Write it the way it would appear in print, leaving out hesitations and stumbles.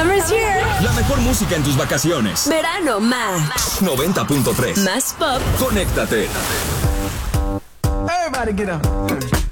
Summer's here. La mejor música en tus vacaciones. Verano Max 90.3. Más pop. Conéctate. Everybody get up.